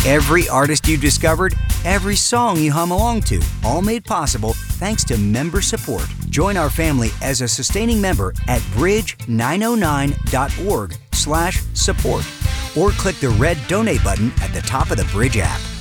Every artist you discovered, every song you hum along to, all made possible thanks to member support. Join our family as a sustaining member at bridge909.org/support or click the red donate button at the top of the Bridge app.